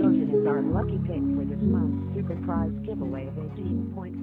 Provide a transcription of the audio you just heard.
Explosion is our lucky pick for this month's super prize giveaway of 18.5